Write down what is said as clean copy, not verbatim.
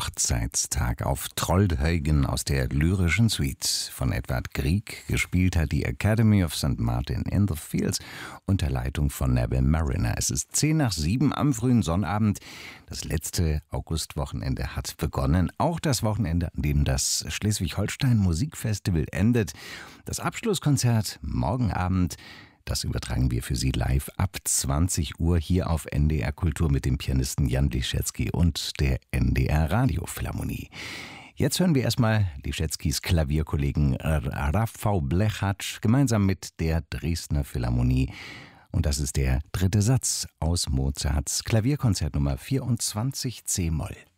Hochzeitstag auf Troldhaugen aus der lyrischen Suite von Edvard Grieg. Gespielt hat die Academy of St. Martin in the Fields unter Leitung von Neville Marriner. Es ist 6:10 am frühen Sonnabend. Das letzte Augustwochenende hat begonnen. Auch das Wochenende, an dem das Schleswig-Holstein Musikfestival endet. Das Abschlusskonzert morgen Abend. Das übertragen wir für Sie live ab 20 Uhr hier auf NDR Kultur mit dem Pianisten Jan Liszewski und der NDR Radiophilharmonie. Jetzt hören wir erstmal Liszewskis Klavierkollegen Rafał Blechatsch gemeinsam mit der Dresdner Philharmonie. Und das ist der dritte Satz aus Mozarts Klavierkonzert Nummer 24 C-Moll.